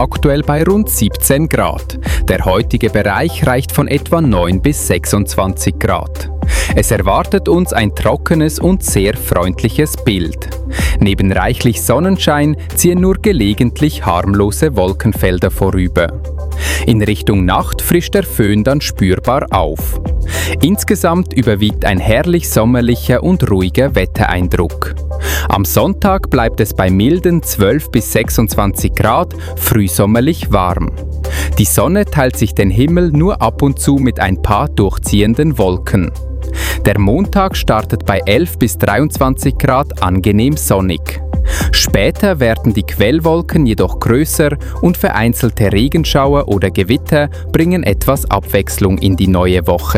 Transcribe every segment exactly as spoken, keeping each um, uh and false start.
aktuell bei rund siebzehn Grad. Der heutige Bereich reicht von etwa neun bis sechsundzwanzig Grad. Es erwartet uns ein trockenes und sehr freundliches Bild. Neben reichlich Sonnenschein ziehen nur gelegentlich harmlose Wolkenfelder vorüber. In Richtung Nacht frischt der Föhn dann spürbar auf. Insgesamt überwiegt ein herrlich sommerlicher und ruhiger Wettereindruck. Am Sonntag bleibt es bei milden zwölf bis sechsundzwanzig Grad, frühsommerlich warm. Die Sonne teilt sich den Himmel nur ab und zu mit ein paar durchziehenden Wolken. Der Montag startet bei elf bis dreiundzwanzig Grad angenehm sonnig. Später werden die Quellwolken jedoch größer und vereinzelte Regenschauer oder Gewitter bringen etwas Abwechslung in die neue Woche.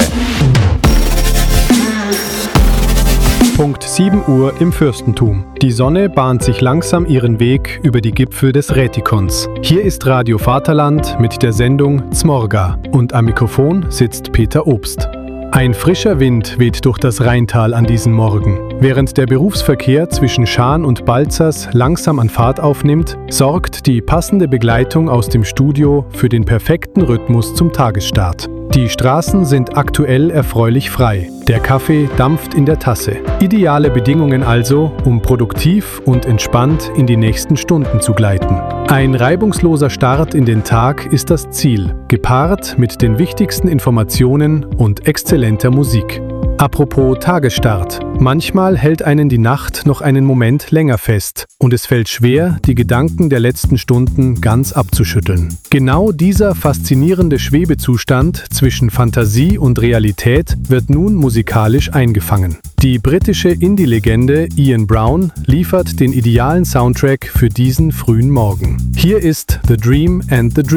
Punkt sieben Uhr im Fürstentum. Die Sonne bahnt sich langsam ihren Weg über die Gipfel des Rätikons. Hier ist Radio Vaterland mit der Sendung Zmorga und am Mikrofon sitzt Peter Obst. Ein frischer Wind weht durch das Rheintal an diesem Morgen. Während der Berufsverkehr zwischen Schaan und Balzers langsam an Fahrt aufnimmt, sorgt die passende Begleitung aus dem Studio für den perfekten Rhythmus zum Tagesstart. Die Straßen sind aktuell erfreulich frei. Der Kaffee dampft in der Tasse. Ideale Bedingungen also, um produktiv und entspannt in die nächsten Stunden zu gleiten. Ein reibungsloser Start in den Tag ist das Ziel, gepaart mit den wichtigsten Informationen und exzellenter Musik. Apropos Tagesstart. Manchmal hält einen die Nacht noch einen Moment länger fest und es fällt schwer, die Gedanken der letzten Stunden ganz abzuschütteln. Genau dieser faszinierende Schwebezustand zwischen Fantasie und Realität wird nun musikalisch eingefangen. Die britische Indie-Legende Ian Brown liefert den idealen Soundtrack für diesen frühen Morgen. Hier ist The Dream and the Dream.